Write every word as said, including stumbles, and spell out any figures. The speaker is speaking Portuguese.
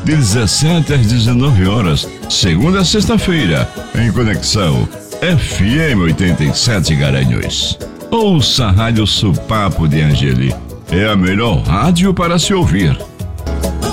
de dezessete às dezenove horas, segunda a sexta-feira, em Conexão F M oitenta e sete Garanhuns. Ouça a Rádio Supapo de Angeli. É a melhor rádio para se ouvir.